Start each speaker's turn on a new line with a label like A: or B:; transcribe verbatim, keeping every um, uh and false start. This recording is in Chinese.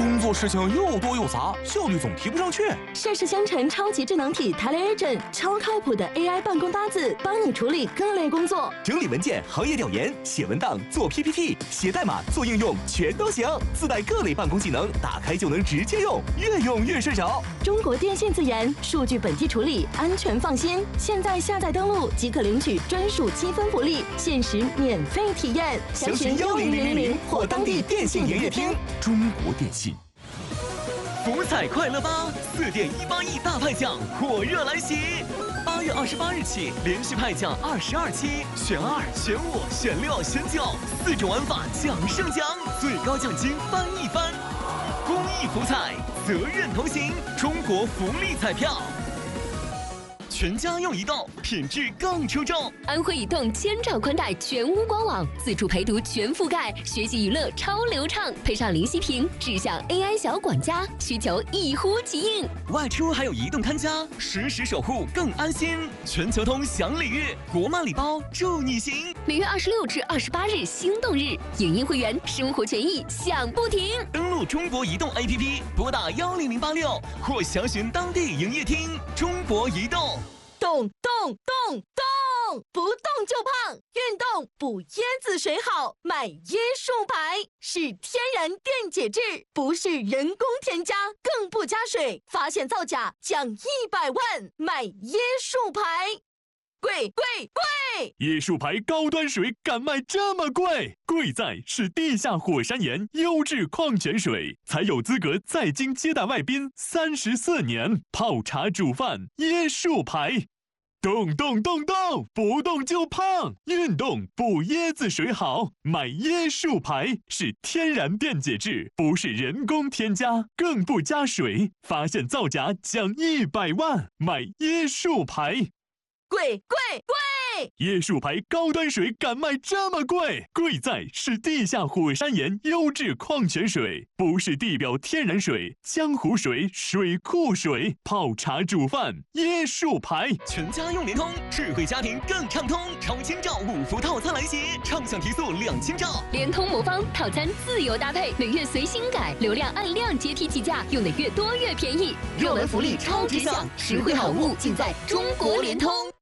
A: 工作事情又多又杂，效率总提不上去。
B: 盛世香橙超级智能体 TeleAgent， 超靠谱的 A I 办公搭子，帮你处理各类工作，
C: 整理文件、行业调研、写文档、做 P P T、写代码、做应用，全都行。自带各类办公技能，打开就能直接用，越用越顺手。
B: 中国电信自研，数据本地处理，安全放心。现在下载登录即可领取专属积分福利，限时免费体验。
C: 详询幺零零零零或当地电信营业厅。中国电信。
D: 福彩快乐吧，四点一八亿大派奖火热来袭！八月二十八日起，连续派奖二十二期，选二、选五、选六、选九，四种玩法奖胜奖，最高奖金翻一番。公益福彩，责任同行，中国福利彩票。全家用移动，品质更出众。
E: 安徽移动千兆宽带全屋官网，自助陪读全覆盖，学习娱乐超流畅，配上灵犀屏，智享 A I 小管家，需求一呼即应。
D: 外出还有移动看家，实时守护更安心。全球通享礼遇，国漫礼包助你行。
E: 每月二十六至二十八日心动日，影音会员生活权益享不停。
D: 登录中国移动 A P P， 拨打幺零零八六或详询当地营业厅。中国移动。
B: 动动动动，不动就胖，运动补椰子水好，买椰树牌是天然电解质，不是人工添加，更不加水，发现造假奖一百万，买椰树牌。贵贵贵！
F: 椰树牌高端水敢卖这么贵？贵在是地下火山岩优质矿泉水，才有资格在京接待外宾三十四年，泡茶煮饭椰树牌。动动动动，不动就胖，运动补椰子水好，买椰树牌是天然电解质，不是人工添加，更不加水，发现造假奖一百万，买椰树牌。
B: 贵贵贵！
F: 椰树牌高端水敢卖这么贵？贵在是地下火山岩优质矿泉水，不是地表天然水、江湖水、水库水，泡茶煮饭椰树牌。
D: 全家用联通，智慧家庭更畅通，超千兆五福套餐来袭，畅享提速两千兆。
E: 联通魔方套餐自由搭配，每月随心改，流量按量阶梯计价，用的越多越便宜，热门福利超值享，实惠好物尽在中国联通。